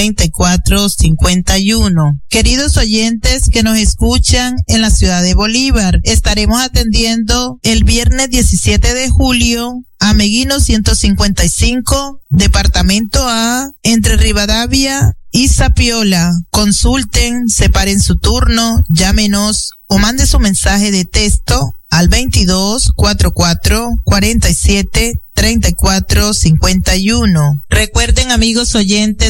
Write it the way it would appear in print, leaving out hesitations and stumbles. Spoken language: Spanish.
3451. Queridos oyentes que nos escuchan en la ciudad de Bolívar, estaremos atendiendo el viernes 17 de julio a Meguino 155, Departamento A, entre Rivadavia y Zapiola. Consulten, separen su turno, llámenos o mande su mensaje de texto al 2244-47-3451. Recuerden, amigos oyentes,